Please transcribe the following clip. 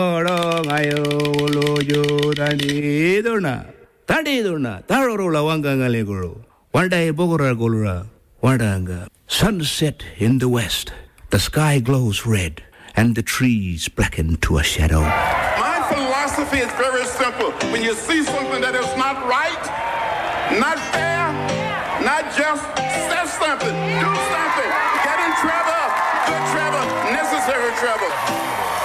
ayo loyo Tandiduna, Tarorula Wangangaliguru. One day Bogora Gulura, Wandanga. Sunset in the west. The sky glows red, and the trees blacken to a shadow. My philosophy is very simple. When you see something that is not right, not fair, not just, say something, do something. Get in trouble, good trouble, necessary trouble.